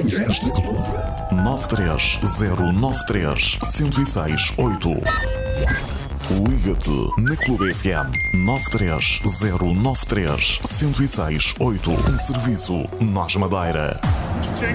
Manhãs da Clube. 93093-1068. Liga-te na Clube FM 93093-1068. Um serviço Nós Madeira.